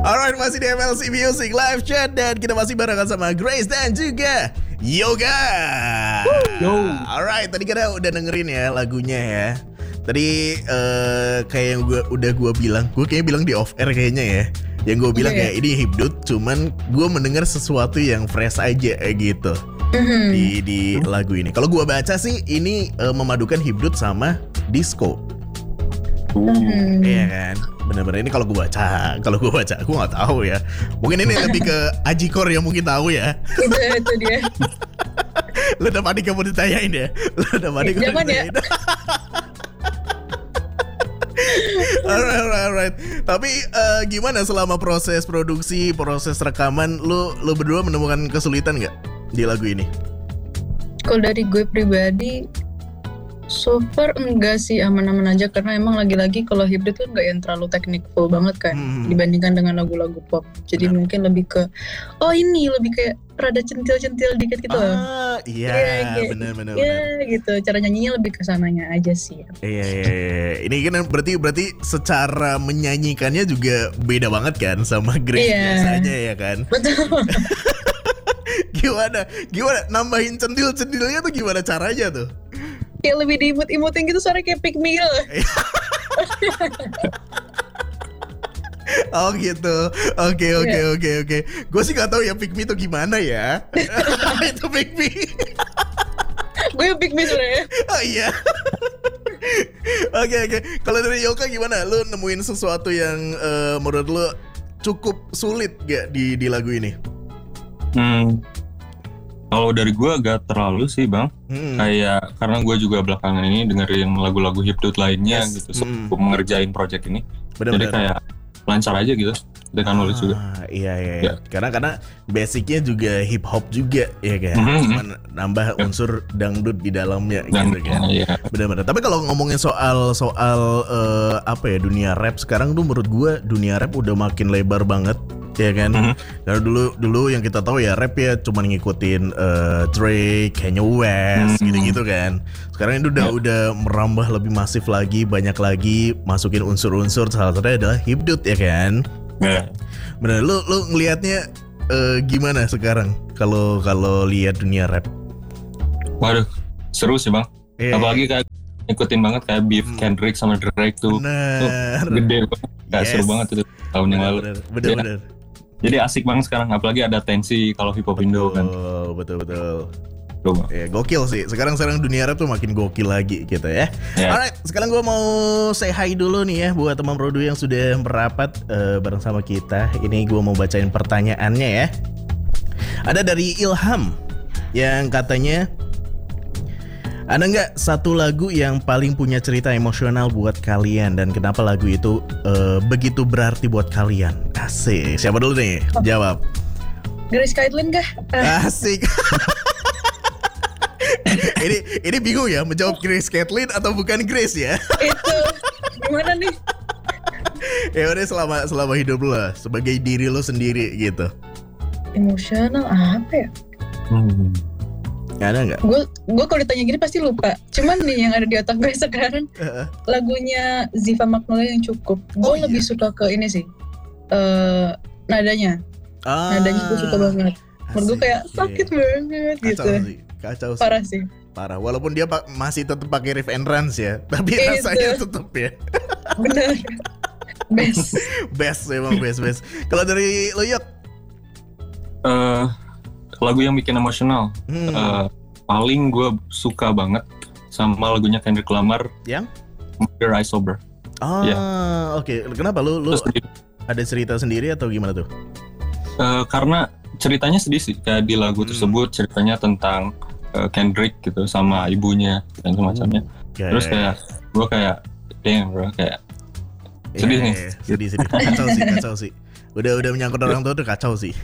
Alright, masih di MLC Music Live Chat dan kita masih barengan sama Grace dan juga Yoga. Yo. Alright, tadi kita udah dengerin ya lagunya ya. Tadi kayak yang gue bilang, gue kayaknya bilang di off air kayaknya ya. Yang gue bilang kayak ini hipdut, cuman gue mendengar sesuatu yang fresh aja gitu di lagu ini. Kalau gue baca sih ini memadukan hipdut sama disco. Iya kan, bener-bener ini kalau gue baca, gue nggak tahu ya. Mungkin ini lebih ke Ajikor yang mungkin tahu ya. Itu dia. Lu udah panik kamu ditanyain ya? Jangan ya. Alright. Tapi gimana selama proses produksi, proses rekaman, lu berdua menemukan kesulitan nggak di lagu ini? Kalau dari gue pribadi, so far enggak sih, aman-aman aja. Karena emang lagi-lagi kalau hipdut kan enggak yang terlalu technical banget kan dibandingkan dengan lagu-lagu pop. Jadi mungkin lebih ke ini lebih kayak rada centil-centil dikit gitu. Iya, benar. Iya gitu, cara nyanyinya lebih ke sananya aja sih. Iya. Ini kan berarti secara menyanyikannya juga beda banget kan sama Grace biasanya ya kan? Betul. Gimana nambahin centil-centilnya tuh gimana caranya tuh? Kayak lebih diimut-imutin gitu, suara kayak pick me girl. Oh gitu. Oke. Gue sih gak tahu ya pick me itu gimana ya. Itu pick me. Gue yang pick me sebenarnya. Oh iya. Oke. Kalau dari Yoka gimana? Lu nemuin sesuatu yang menurut lu cukup sulit gak di lagu ini? Kalau dari gue agak terlalu sih bang, kayak karena gue juga belakangan ini dengerin lagu-lagu hipdut lainnya gitu, sebelum mengerjain project ini. Jadi kayak lancar aja gitu dengan nulis juga. Iya. Karena basicnya juga hip hop juga ya kan, cuman nambah unsur dangdut di dalamnya gitu kan. Iya. Benar-benar. Tapi kalau ngomongin soal apa ya, dunia rap sekarang tuh menurut gue dunia rap udah makin lebar banget. Ya kan, karena dulu yang kita tahu ya rap ya cuma ngikutin Drake, Kanye West, gitu-gitu kan. Sekarang itu udah merambah lebih masif lagi, banyak lagi masukin unsur-unsur, salah satunya adalah hipdut ya kan. Bener, lu ngelihatnya gimana sekarang kalau lihat dunia rap? Waduh, seru sih bang. Apalagi kayak ngikutin banget kayak beef Kendrick sama Drake tuh. Gede banget, kayak seru banget itu tahun yang lalu. Bener. Jadi asik banget sekarang, apalagi ada tensi kalau hip hop Indo kan. Betul. Ya, gokil sih. Sekarang dunia rap tuh makin gokil lagi gitu ya. Alright, sekarang gue mau say hi dulu nih ya buat teman produ yang sudah merapat bareng sama kita. Ini gue mau bacain pertanyaannya ya. Ada dari Ilham yang katanya, ada nggak satu lagu yang paling punya cerita emosional buat kalian dan kenapa lagu itu begitu berarti buat kalian? Asik. Siapa dulu nih? Jawab. Grace Kaitlyn kah? Asik. ini bingung ya menjawab Grace Kaitlyn atau bukan Grace ya? Itu gimana nih? Ya udah, selama hidup lo sebagai diri lo sendiri gitu. Emosional apa ya? Ada nggak? Gue kalau ditanya gini pasti lupa. Cuman nih yang ada di otak gue sekarang lagunya Ziva Magnolia yang cukup. Gue lebih suka ke ini sih, nadanya. Nadanya gue suka banget. Menurut gue kayak sakit banget gitu. Kacau sih. Parah sih. Parah. Walaupun dia masih tetap pakai riff and runs ya, tapi rasanya tetap ya. Bener. Best emang best. Kalau dari lo, Yok? Lagu yang bikin emosional, paling gue suka banget sama lagunya Kendrick Lamar yang Murder I Sober. Oke. Kenapa lu ada cerita sendiri atau gimana tuh? Karena ceritanya sedih sih, kayak di lagu tersebut ceritanya tentang Kendrick gitu sama ibunya dan semacamnya. Terus kayak gue kayak damn bro, kayak sedih nih. Sedih. Kacau sih. Udah menyangkut orang tua tuh kacau sih.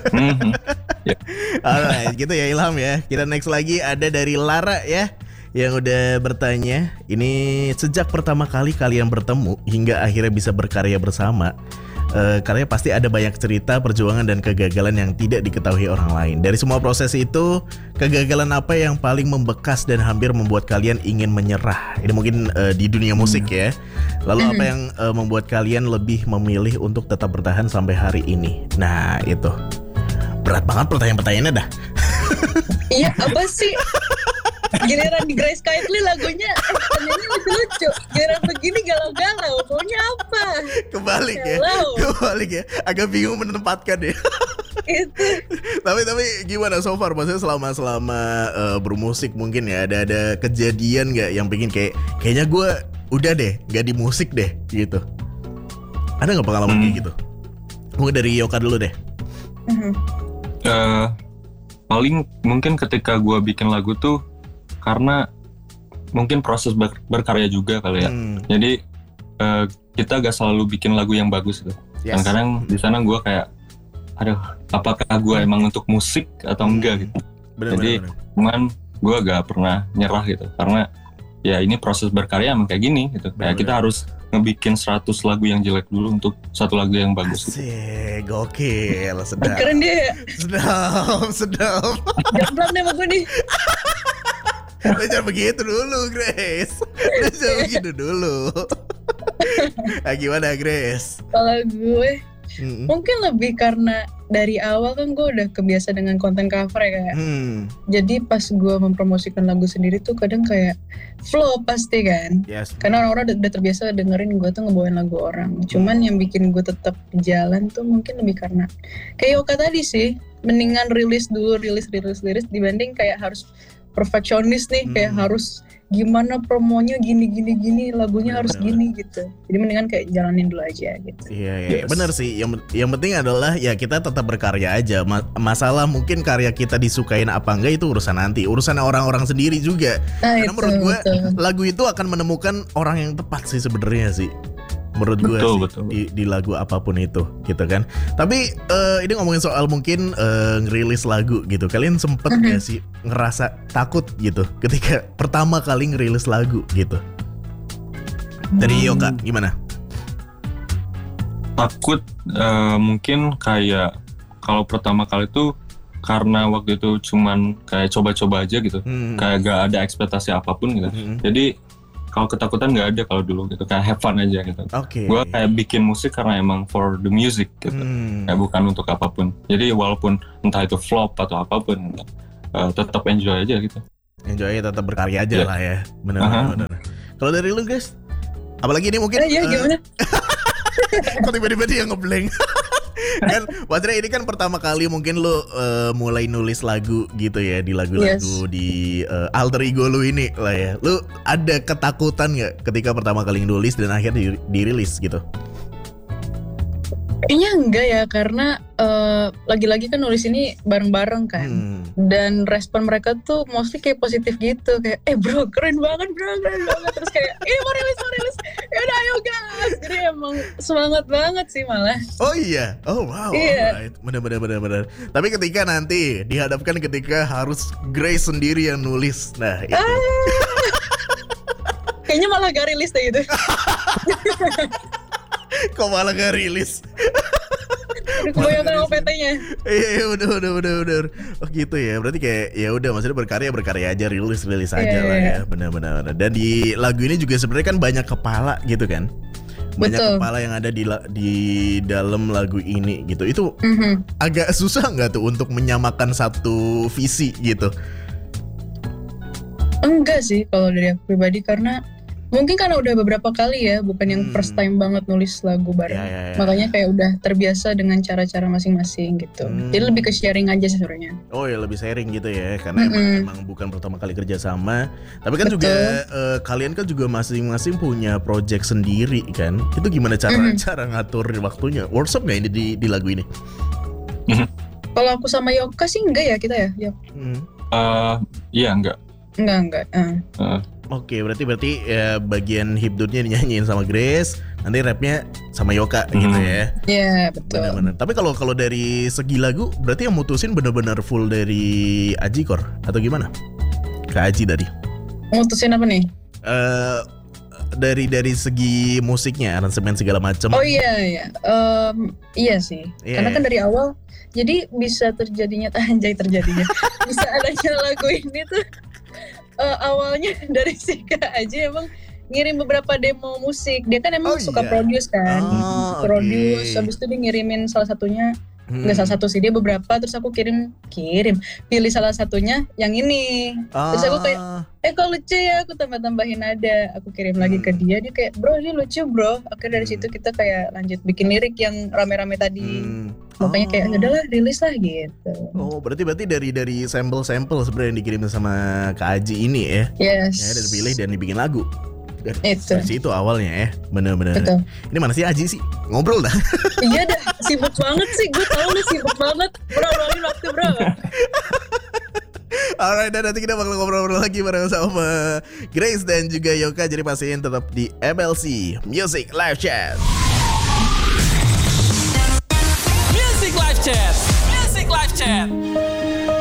Alright, gitu ya Ilham ya. Kita next lagi ada dari Lara ya, yang udah bertanya, ini sejak pertama kali kalian bertemu hingga akhirnya bisa berkarya bersama, karena pasti ada banyak cerita, perjuangan dan kegagalan yang tidak diketahui orang lain. Dari semua proses itu, kegagalan apa yang paling membekas dan hampir membuat kalian ingin menyerah? Ini mungkin di dunia musik ya. Lalu apa yang membuat kalian lebih memilih untuk tetap bertahan sampai hari ini? Nah itu berat banget pertanyaan-pertanyaannya dah. Iya, apa sih? Giliran di Grace Kindly lagunya pertanyaannya lucu-lucu. Giliran begini galau-galau, maunya apa? Kebalik ya. Agak bingung menempatkan ya. Itu. Tapi gimana so far? Maksudnya selama bermusik mungkin ya ada kejadian nggak yang pengen kayaknya gue udah deh nggak di musik deh gitu. Ada nggak pengalaman kayak gitu? Mungkin dari Yoka dulu deh. Paling mungkin ketika gue bikin lagu tuh karena mungkin proses berkarya juga kali ya. Jadi kita gak selalu bikin lagu yang bagus gitu. Yes. Kadang di sana gue kayak, aduh, apakah gue emang untuk musik atau enggak gitu. Jadi cuman gue gak pernah nyerah gitu. Karena ya ini proses berkarya emang kayak gini gitu. Kayak kita harus ngebikin 100 lagu yang jelek dulu untuk satu lagu yang bagus. Asik, gokil, sedap. Keren dia. Sedap. Jamblang deh sama gue nih. Lu jangan begitu dulu, Grace. Lu jangan begitu dulu. Gimana, Grace? Kalau gue mungkin lebih karena dari awal kan gue udah kebiasa dengan konten cover ya kayak. Jadi pas gue mempromosikan lagu sendiri tuh kadang kayak flow pasti kan. Yes. Karena orang-orang udah terbiasa dengerin gue tuh ngebawain lagu orang. Cuman yang bikin gue tetap jalan tuh mungkin lebih karena kayak Yoka tadi sih. Mendingan rilis dibanding kayak harus perfeksionis nih, kayak harus gimana promonya gini lagunya harus gini gitu. Jadi mendingan kayak jalanin dulu aja gitu. Iya, yes. Benar sih. Yang penting adalah ya kita tetap berkarya aja. Masalah mungkin karya kita disukain apa enggak itu urusan nanti, urusan orang-orang sendiri juga. Karena itu, menurut gue lagu itu akan menemukan orang yang tepat sih sebenarnya sih. Menurut gue sih di lagu apapun itu gitu kan. Tapi ini ngomongin soal mungkin ngerilis lagu gitu. Kalian sempet gak sih ngerasa takut gitu ketika pertama kali ngerilis lagu gitu? Dari Yoka gimana? Takut mungkin kayak kalau pertama kali tuh karena waktu itu cuman kayak coba-coba aja gitu. Kayak gak ada ekspektasi apapun gitu. Jadi kalau ketakutan nggak ada kalau dulu gitu, kayak have fun aja gitu. Gue kayak bikin musik karena emang for the music gitu, kayak bukan untuk apapun. Jadi walaupun entah itu flop atau apapun, tetap enjoy aja gitu. Enjoy aja, tetap berkarya aja lah ya, benar. Kalau dari lu guys, apalagi ini mungkin? Gimana? Kok tiba-tiba dia ngeblank? Kan maksudnya ini kan pertama kali mungkin lu mulai nulis lagu gitu ya, di lagu-lagu di alter ego lu ini lah ya. Lu ada ketakutan gak ketika pertama kali nulis dan akhirnya dirilis gitu? Kayaknya enggak ya, karena lagi-lagi kan nulis ini bareng-bareng kan. Dan respon mereka tuh mostly kayak positif gitu. Kayak, bro keren banget. Terus kayak, mau rilis. Yaudah ayo gas. Jadi emang semangat banget sih malah. Oh iya? Oh wow. Iya. Bener. Tapi ketika nanti dihadapkan ketika harus Grace sendiri yang nulis. Nah itu. Kayaknya malah gak rilis deh gitu. Kok malah gak rilis? Kebanyakan OPT-nya. Iya udah. Oh gitu ya. Berarti kayak ya udah, maksudnya berkarya aja, rilis aja lah ya. Benar. Dan di lagu ini juga sebenarnya kan banyak kepala gitu kan. Banyak kepala yang ada di dalam lagu ini gitu. Itu agak susah nggak tuh untuk menyamakan satu visi gitu? Enggak sih kalau dari aku pribadi, karena mungkin karena udah beberapa kali ya, bukan yang first time banget nulis lagu bareng. Makanya kayak udah terbiasa dengan cara-cara masing-masing gitu. Jadi lebih ke sharing aja sih sebenarnya. Oh ya, lebih sharing gitu ya, karena emang bukan pertama kali kerja sama. Tapi kan juga kalian kan juga masing-masing punya project sendiri kan. Itu gimana cara ngatur waktunya? Workshop nggak ini di lagu ini? Kalau aku sama Yoka sih enggak ya kita ya. Iya enggak. Enggak. Oke, berarti ya bagian hipdutnya dinyanyiin sama Grace, nanti rapnya sama Yoka gitu ya. Iya, betul. Benar. Tapi kalau dari segi lagu, berarti yang mutusin benar-benar full dari Aji Kor atau gimana? Kak Aji tadi. Mutusin apa nih? dari segi musiknya, aransemen segala macam. Oh iya. Iya sih. Karena kan dari awal jadi bisa terjadinya bisa adanya lagu ini tuh awalnya dari si Kak Aji emang ngirim beberapa demo musik. Dia kan emang suka produce kan. Produce, habis itu dia ngirimin salah satunya. Nggak salah satu sih, dia beberapa, terus aku kirim pilih salah satunya yang ini. Terus aku kayak kok lucu ya, aku tambahin nada, aku kirim lagi ke dia kayak bro ini lucu bro. Akhirnya dari situ kita kayak lanjut bikin lirik yang rame-rame tadi. Makanya kayak udahlah rilis lah gitu. Oh berarti dari sampel sebenarnya yang dikirim sama Kak Aji ini ya? Yes. Ya, dari pilih dan dibikin lagu. Dari situ awalnya ya, bener-bener. Betul. Ini mana sih Aji sih? Ngobrol dah. Iya dah, sibuk banget sih. Gue tau lu sibuk banget. Bro, luangin waktu bro. Alright, dan nanti kita bakal ngobrol-ngobrol lagi bareng sama Grace dan juga Yoka. Jadi pastiin tetap di MLC Music Live Chat. Music Live Chat.